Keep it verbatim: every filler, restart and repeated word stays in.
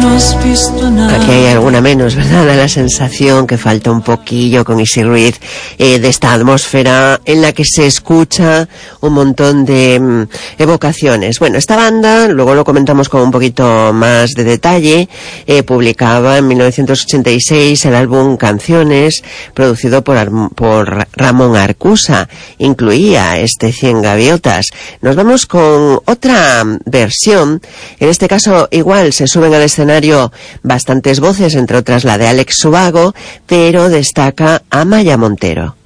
no has visto nada. Aquí hay alguna menos, ¿verdad? Da la sensación que falta un poquillo con Easy Read eh, de esta atmósfera en la que se escucha un montón de mm, evocaciones. Bueno, esta banda, luego lo comentamos con un poquito más de detalle, eh, publicaba en mil novecientos ochenta y seis el álbum Canciones, producido por, Ar por Ramón Arcusa. Incluía este Cien Gaviotas. Nos vamos con otra versión. En este caso, igual se suben al escenario bastantes voces, entre otras la de Alex Subago, pero destaca Amaya Montero.